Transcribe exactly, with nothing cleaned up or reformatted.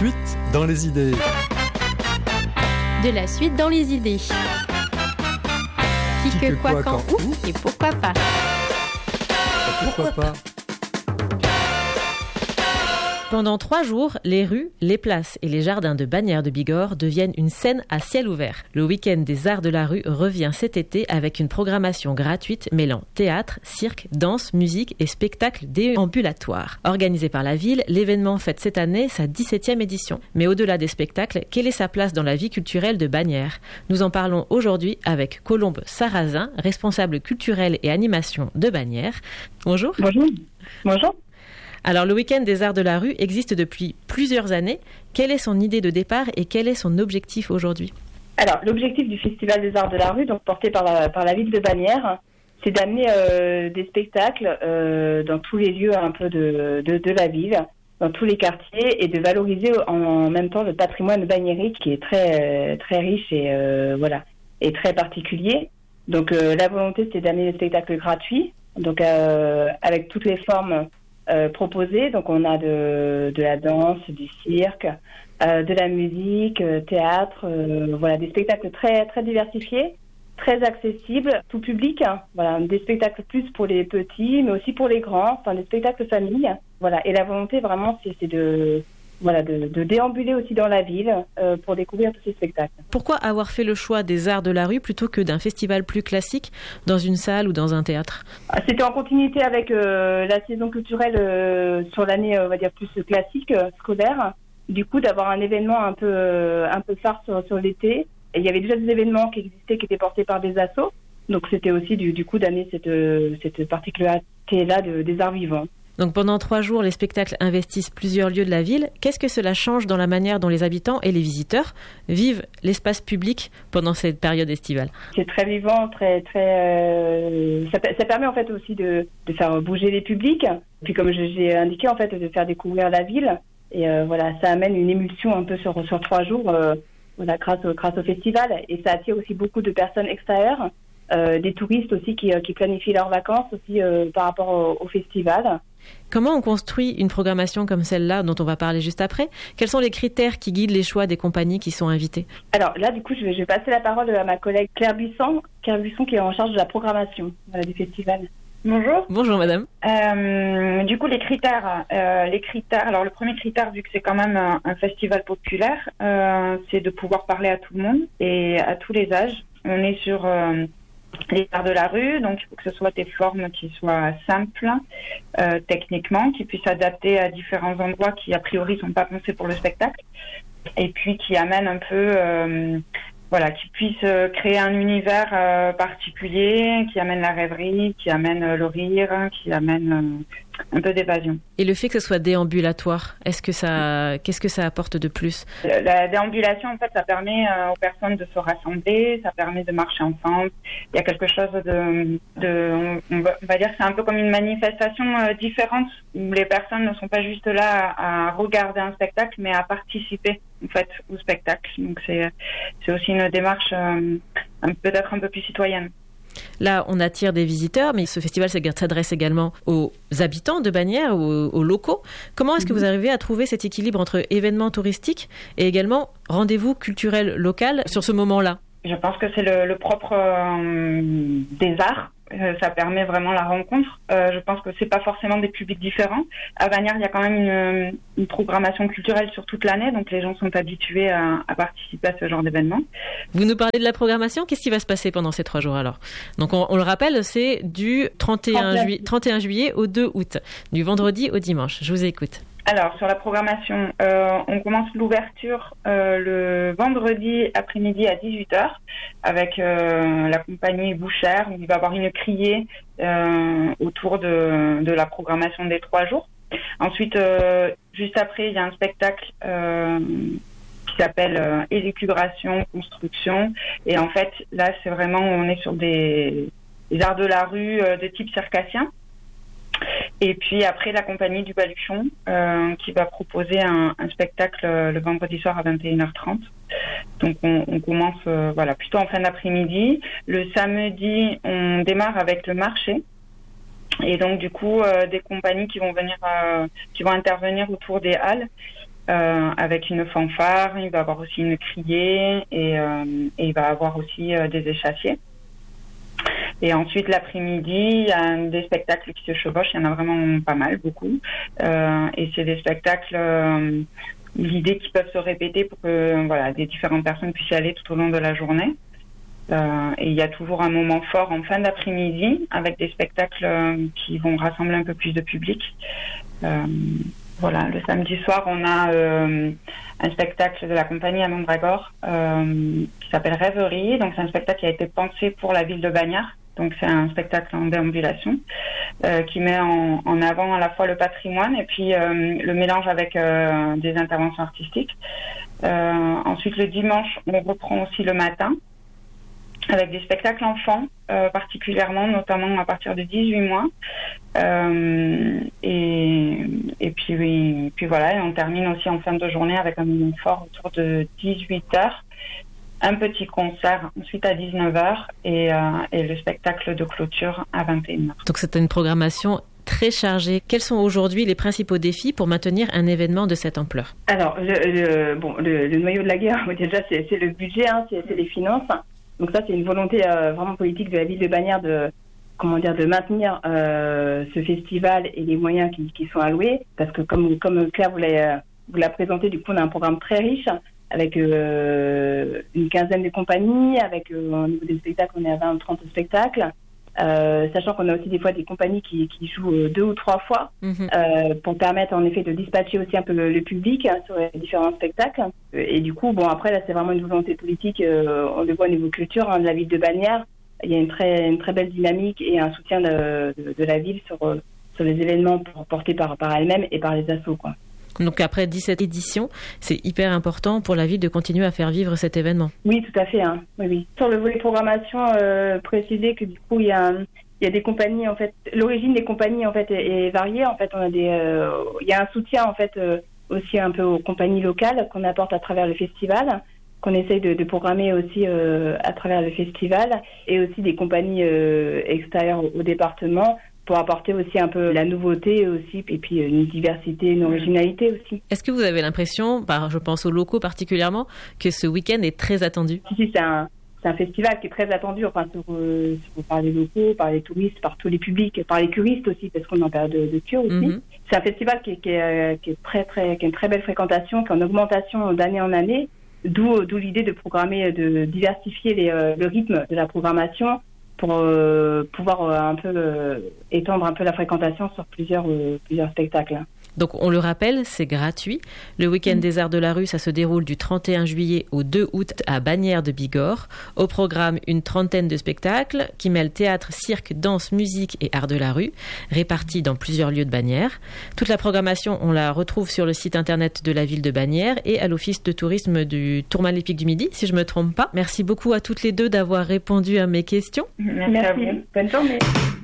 suite dans les idées. De la suite dans les idées. Qui, que, quoi, quand, où et pourquoi pas. Pourquoi pas. Pendant trois jours, les rues, les places et les jardins de Bagnères de Bigorre deviennent une scène à ciel ouvert. Le week-end des arts de la rue revient cet été avec une programmation gratuite mêlant théâtre, cirque, danse, musique et spectacles déambulatoires. Organisé par la ville, l'événement fête cette année sa dix-septième édition. Mais au-delà des spectacles, quelle est sa place dans la vie culturelle de Bagnères ? Nous en parlons aujourd'hui avec Colombe Sarrazin, responsable culturelle et animation de Bagnères. Bonjour. Bonjour. Bonjour. Alors, le week-end des arts de la rue existe depuis plusieurs années. Quelle est son idée de départ et quel est son objectif aujourd'hui ? Alors, l'objectif du Festival des arts de la rue, donc porté par la, par la ville de Bagnères, c'est d'amener euh, des spectacles euh, dans tous les lieux un peu de, de, de la ville, dans tous les quartiers, et de valoriser en, en même temps le patrimoine bagnérique qui est très, très riche et, euh, voilà, et très particulier. Donc, euh, la volonté, c'est d'amener des spectacles gratuits, donc euh, avec toutes les formes Euh, proposés. Donc on a de, de la danse, du cirque, euh, de la musique, euh, théâtre, euh, voilà, des spectacles très très diversifiés, très accessibles, tout public. Hein, voilà, des spectacles plus pour les petits, mais aussi pour les grands, enfin des spectacles famille. Voilà, et la volonté vraiment, c'est, c'est de Voilà, de, de déambuler aussi dans la ville euh, pour découvrir tous ces spectacles. Pourquoi avoir fait le choix des arts de la rue plutôt que d'un festival plus classique dans une salle ou dans un théâtre ? C'était en continuité avec euh, la saison culturelle euh, sur l'année, euh, on va dire, plus classique, euh, scolaire. Du coup, d'avoir un événement un peu, euh, un peu phare sur, sur l'été. Et il y avait déjà des événements qui existaient, qui étaient portés par des assos. Donc c'était aussi du, du coup d'amener cette, euh, cette particularité-là de, des arts vivants. Donc pendant trois jours, les spectacles investissent plusieurs lieux de la ville. Qu'est-ce que cela change dans la manière dont les habitants et les visiteurs vivent l'espace public pendant cette période estivale ? C'est très vivant, très très. Euh, ça, ça permet en fait aussi de, de faire bouger les publics. Puis comme je, j'ai indiqué en fait, de faire découvrir la ville. Et euh, voilà, ça amène une émulsion un peu sur sur trois jours, euh, voilà, grâce au grâce au festival. Et ça attire aussi beaucoup de personnes extérieures, euh, des touristes aussi qui qui planifient leurs vacances aussi euh, par rapport au, au festival. Comment on construit une programmation comme celle-là, dont on va parler juste après ? Quels sont les critères qui guident les choix des compagnies qui sont invitées ? Alors là, du coup, je vais, je vais passer la parole à ma collègue Claire Buisson, Claire Buisson qui est en charge de la programmation voilà, du festival. Bonjour. Bonjour madame. Euh, du coup, les critères, euh, les critères. Alors, le premier critère, vu que c'est quand même un, un festival populaire, euh, c'est de pouvoir parler à tout le monde et à tous les âges. On est sur euh, les arts de la rue, donc il faut que ce soit des formes qui soient simples euh, techniquement, qui puissent s'adapter à différents endroits qui a priori sont pas pensés pour le spectacle, et puis qui amènent un peu, euh, voilà, qui puissent créer un univers euh, particulier, qui amène la rêverie, qui amène euh, le rire, qui amène euh, un peu d'évasion. Et le fait que ce soit déambulatoire, est-ce que ça, qu'est-ce que ça apporte de plus ? La déambulation, en fait, ça permet euh, aux personnes de se rassembler, ça permet de marcher ensemble. Il y a quelque chose de, de on, va, on va dire que c'est un peu comme une manifestation euh, différente, où les personnes ne sont pas juste là à, à regarder un spectacle, mais à participer, en fait, au spectacle. Donc c'est, c'est aussi une démarche euh, peut-être un peu plus citoyenne. Là, on attire des visiteurs, mais ce festival s'adresse également aux habitants de Bagnères, aux, aux locaux. Comment est-ce que vous arrivez à trouver cet équilibre entre événements touristiques et également rendez-vous culturels local sur ce moment-là ? Je pense que c'est le, le propre euh, des arts. Euh, ça permet vraiment la rencontre. Euh, je pense que c'est pas forcément des publics différents. À Bagnères, il y a quand même une, une programmation culturelle sur toute l'année, donc les gens sont habitués à, à participer à ce genre d'événement. Vous nous parlez de la programmation. Qu'est-ce qui va se passer pendant ces trois jours alors ? Donc on, on le rappelle, c'est du trente et un, juillet, trente et un juillet au deux août, du vendredi au dimanche. Je vous écoute. Alors, sur la programmation, euh, on commence l'ouverture euh, le vendredi après-midi à dix-huit heures avec euh, la compagnie Bouchère, où il va y avoir une criée euh, autour de, de la programmation des trois jours. Ensuite, euh, juste après, il y a un spectacle euh, qui s'appelle euh, Élucubration, Construction. Et en fait, là, c'est vraiment, on est sur des, des arts de la rue euh, de type circassien. Et puis après, la compagnie du Baluchon euh, qui va proposer un, un spectacle euh, le vendredi soir à vingt et une heures trente. Donc on, on commence euh, voilà plutôt en fin d'après-midi. Le samedi, on démarre avec le marché. Et donc du coup, euh, des compagnies qui vont venir, euh, qui vont intervenir autour des halles euh, avec une fanfare. Il va y avoir aussi une criée et, euh, et il va y avoir aussi euh, des échassiers. Et ensuite, l'après-midi, il y a des spectacles qui se chevauchent. Il y en a vraiment pas mal, beaucoup. Euh, et c'est des spectacles, euh, l'idée qu'ils peuvent se répéter pour que voilà, des différentes personnes puissent y aller tout au long de la journée. Euh, et il y a toujours un moment fort en fin d'après-midi avec des spectacles euh, qui vont rassembler un peu plus de public. Euh, voilà, le samedi soir, on a euh, un spectacle de la compagnie à Mondragor euh, qui s'appelle Rêverie. Donc, c'est un spectacle qui a été pensé pour la ville de Bagnères. Donc, c'est un spectacle en déambulation euh, qui met en, en avant à la fois le patrimoine et puis euh, le mélange avec euh, des interventions artistiques. Euh, ensuite, le dimanche, on reprend aussi le matin avec des spectacles enfants, euh, particulièrement, notamment à partir de dix-huit mois. Euh, et, et puis, oui, puis voilà, et on termine aussi en fin de journée avec un moment fort autour de dix-huit heures. Un petit concert ensuite à dix-neuf heures et, euh, et le spectacle de clôture à vingt et une heures. Donc c'est une programmation très chargée. Quels sont aujourd'hui les principaux défis pour maintenir un événement de cette ampleur ? Alors, le, le, bon, le, le noyau de la guerre, déjà, c'est, c'est le budget, hein, c'est, c'est les finances. Donc ça, c'est une volonté euh, vraiment politique de la ville de Bagnères de, comment dire, de maintenir euh, ce festival et les moyens qui, qui sont alloués. Parce que comme, comme Claire vous l'a, vous l'a présenté, du coup, on a un programme très riche avec euh, une quinzaine de compagnies, avec euh, au niveau des spectacles, on est à vingt ou trente spectacles, euh, sachant qu'on a aussi des fois des compagnies qui, qui jouent euh, deux ou trois fois, mm-hmm. euh, pour permettre en effet de dispatcher aussi un peu le, le public hein, sur les différents spectacles. Et du coup, bon après là c'est vraiment une volonté politique, euh, on le voit au niveau culture hein, de la ville de Bagnères, il y a une très, une très belle dynamique et un soutien de, de, de la ville sur, sur les événements portés par, par elle-même et par les assos, quoi. Donc après dix-sept éditions, c'est hyper important pour la ville de continuer à faire vivre cet événement. Oui, tout à fait. Hein. Oui, oui. Sur le volet programmation, euh, préciser que du coup, il y a, il y a des compagnies, en fait, l'origine des compagnies, en fait, est, est variée. En fait, on a des, euh, il y a un soutien, en fait, euh, aussi un peu aux compagnies locales qu'on apporte à travers le festival, qu'on essaye de, de programmer aussi euh, à travers le festival, et aussi des compagnies euh, extérieures au, au département, pour apporter aussi un peu la nouveauté aussi, et puis une diversité, une originalité aussi. Est-ce que vous avez l'impression, par, je pense aux locaux particulièrement, que ce week-end est très attendu ? Si, si, c'est un, c'est un festival qui est très attendu, enfin, sur, euh, sur, par les locaux, par les touristes, par tous les publics, par les curistes aussi, parce qu'on est en période de, de cure aussi. Mm-hmm. C'est un festival qui, qui, est, qui, est très, très, qui a une très belle fréquentation, qui est en augmentation d'année en année, d'où, d'où l'idée de programmer, de diversifier les, euh, le rythme de la programmation, pour euh, pouvoir euh, un peu euh, étendre un peu la fréquentation sur plusieurs, euh, plusieurs spectacles. Donc on le rappelle, c'est gratuit. Le week-end mmh. des Arts de la Rue, ça se déroule du trente et un juillet au deux août à Bagnères de Bigorre. Au programme, une trentaine de spectacles qui mêlent théâtre, cirque, danse, musique et Arts de la Rue, répartis dans plusieurs lieux de Bagnères. Toute la programmation, on la retrouve sur le site internet de la ville de Bagnères et à l'office de tourisme du Tourmalet Pic du Midi, si je ne me trompe pas. Merci beaucoup à toutes les deux d'avoir répondu à mes questions. Merci, Merci. Bonne journée.